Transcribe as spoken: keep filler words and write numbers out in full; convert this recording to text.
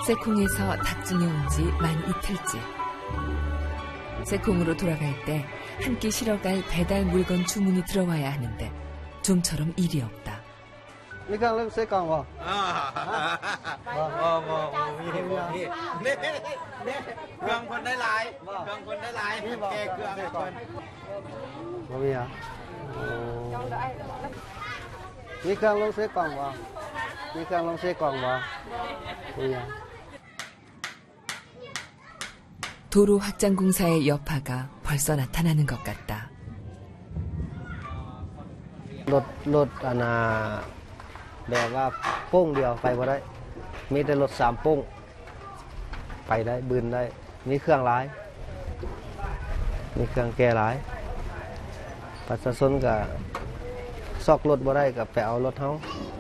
세콩에서 닭증에 온 지 만 이틀째. 세콩으로 돌아갈 때 한 끼 실어갈 배달 물건 주문이 들어와야 하는데 좀처럼 일이 없다. 이거 름 세콩 와. 아, 뭐, 뭐, 뭐, 네, 네, 네, 그냥คนได้หลาย그냥คนได้หลายแกเครื่องคน 뭐야? 이거 름 세콩 와. 이거 름 세콩 와. 뭐야? 도로 확장 공사의 여파가 벌써 나타나는 것 같다. รถรถอันน่ะแบบว่าโป้งเดียวไปบ่ได้มีแต่รถสามโป้งไปได้บืนได้มีเครื่องหลายมีเครื่องแก้หลายประชาชนก็ซอกรถบ่ได้ก็ไปเอารถเฮา